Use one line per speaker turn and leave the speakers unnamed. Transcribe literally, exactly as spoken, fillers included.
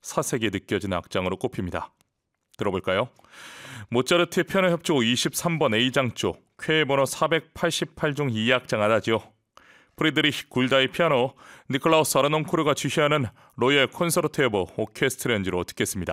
사색이 느껴지는 악장으로 꼽힙니다. 들어볼까요? 모차르트의 피아노 협주곡 이십삼 번 A장조, 쾌의 번호 사백팔십팔 중 이 악장 아다지오. 프리드리히 굴다의 피아노, 니콜라우스 아르논코르가 지휘하는 로열 콘서트 오브 오케스트라 연주로 듣겠습니다.